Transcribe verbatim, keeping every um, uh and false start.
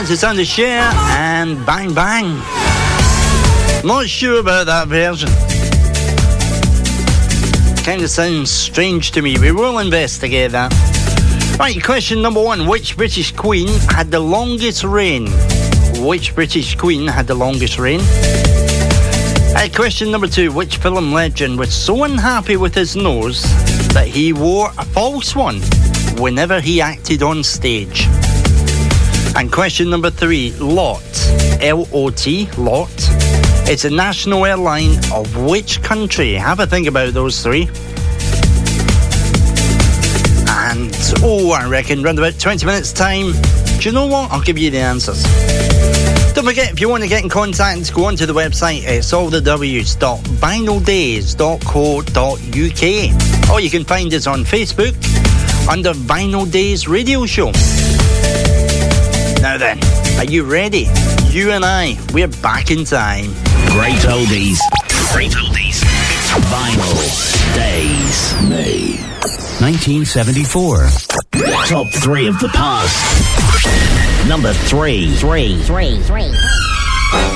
Francis and the Cher and Bang Bang. Not sure about that version. Kind of sounds strange to me. We will investigate that. Right, question number one. Which British Queen had the longest reign? Which British Queen had the longest reign? Right, question number two. Which film legend was so unhappy with his nose that he wore a false one whenever he acted on stage? And question number three. LOT, L O T, LOT, it's a national airline of which country? Have a think about those three. And, oh, I reckon around about twenty minutes time, do you know what? I'll give you the answers. Don't forget, if you want to get in contact, go onto the website. It's all the w's dot vinyl days dot co dot uk. Or you can find us on Facebook under Vinyl Days Radio Show. Now then, are you ready? You and I, we're back in time. Great oldies. Great oldies. Vinyl Days. May nineteen seventy-four. Top three of the past. Number three. Three. Three. Three.